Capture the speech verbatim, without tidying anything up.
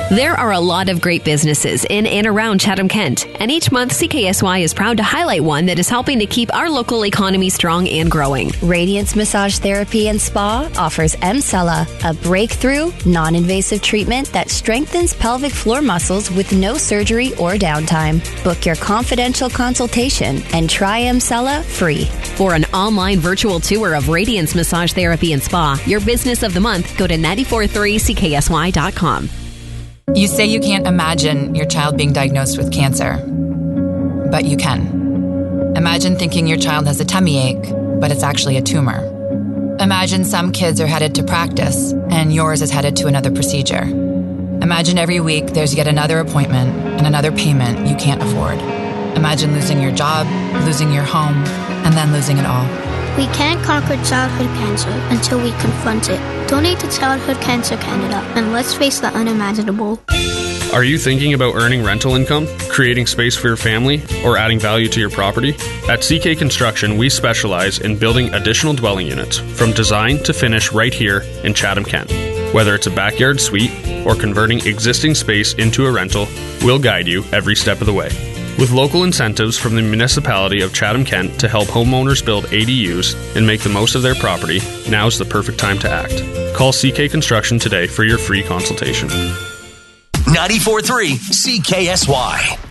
There are a lot of great businesses in and around Chatham-Kent, and each month C K S Y is proud to highlight one that is helping to keep our local economy strong and growing. Radiance Massage Therapy and Spa offers Emsella, a breakthrough, non-invasive treatment that strengthens pelvic floor muscles with no surgery or downtime. Book your confidential consultation and try Emsella free. For an online virtual tour of Radiance Massage Therapy and Spa, your business of the month, go to nine four three C K S Y dot com. You say you can't imagine your child being diagnosed with cancer, but you can. Imagine thinking your child has a tummy ache, but it's actually a tumor. Imagine some kids are headed to practice, and yours is headed to another procedure. Imagine every week there's yet another appointment and another payment you can't afford. Imagine losing your job, losing your home, and then losing it all. We can't conquer childhood cancer until we confront it. Donate to Childhood Cancer Canada, and let's face the unimaginable. Are you thinking about earning rental income, creating space for your family, or adding value to your property? At C K Construction, we specialize in building additional dwelling units, from design to finish right here in Chatham-Kent. Whether it's a backyard suite or converting existing space into a rental, we'll guide you every step of the way. With local incentives from the municipality of Chatham-Kent to help homeowners build A D Us and make the most of their property, now's the perfect time to act. Call C K Construction today for your free consultation. ninety-four point three C K S Y.